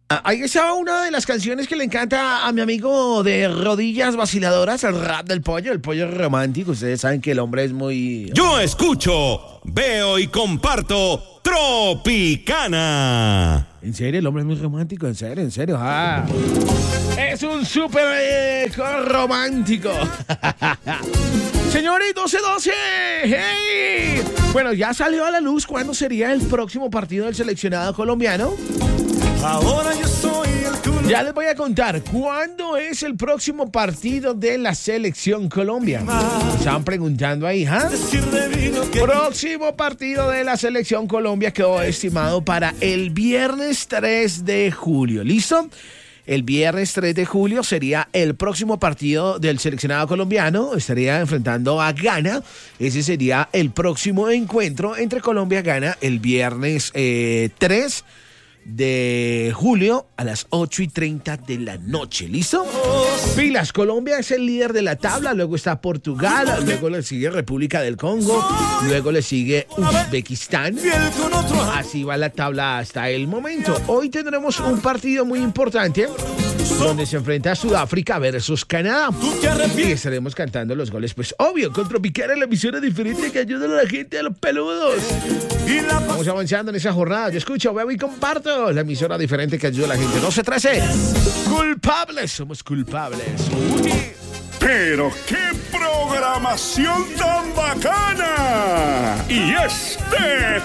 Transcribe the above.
Ahí estaba una de las canciones que le encanta a mi amigo de rodillas vaciladoras, el rap del pollo, el pollo romántico. Ustedes saben que el hombre es muy... Yo escucho, veo y comparto Tropicana. ¿En serio? El hombre es muy romántico, en serio, en serio. Es un súper romántico. Señores, 12:12. ¡Hey! Bueno, ya salió a la luz cuándo sería el próximo partido del seleccionado colombiano. Ahora yo soy el que... Ya les voy a contar cuándo es el próximo partido de la selección Colombia. Estaban preguntando ahí, ¿ah? Próximo partido de la selección Colombia quedó estimado para el viernes 3 de julio. ¿Listo? El viernes 3 de julio sería el próximo partido del seleccionado colombiano. Estaría enfrentando a Ghana. Ese sería el próximo encuentro entre Colombia y Ghana el viernes 3 de julio a las 8:30 de la noche. ¿Listo? Pilas, Colombia es el líder de la tabla, luego está Portugal, luego le sigue República del Congo, luego le sigue Uzbekistán. Así va la tabla hasta el momento. Hoy tendremos un partido muy importante donde se enfrenta a Sudáfrica versus Canadá. Y estaremos cantando los goles, pues obvio, con Tropicana, la emisora diferente que ayuda a la gente, a los peludos. Vamos avanzando en esa jornada. Yo escucho, veo y comparto la emisora diferente que ayuda a la gente. 12:13. Culpables, somos culpables. Uy. Pero qué programación tan bacana. Y este